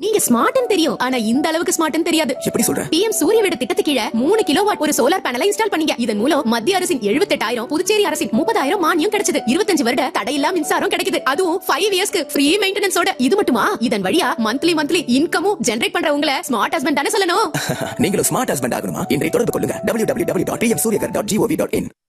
நீங்க ஸ்மார்ட்னு தெரியும், ஆனா இந்த அளவுக்கு ஸ்மார்ட்னு தெரியாது. எப்படி சொல்ற? PM சூரிய வீடு திட்டத்துக்கு கீழ 3 கிலோவாட் ஒரு சோலார் பேனலை இன்ஸ்டால் பண்ணீங்க. இதன் மூலம் மத்திய அரசின் 78,000, புதுச்சேரி அரசின் 30,000 மானியம் கிடைச்சது. 25 வருட தடையில்லா மின்சாரம் கிடைக்குது. அதுவும் 5 இயர்ஸ்க்கு ஃப்ரீ மெயின்டெனன்ஸோட. இது மட்டுமா, இதன் வழியா மந்த்லி இன்கமும் ஜெனரேட் பண்ற உங்களை ஸ்மார்ட் ஹஸ்பண்ட் தானே சொல்லணும். நீங்களும் ஸ்மார்ட் ஹஸ்பண்ட் ஆகணுமா? இன்றைய தொடர்பு கொள்ளுங்க www.pmsuryagar.gov.in.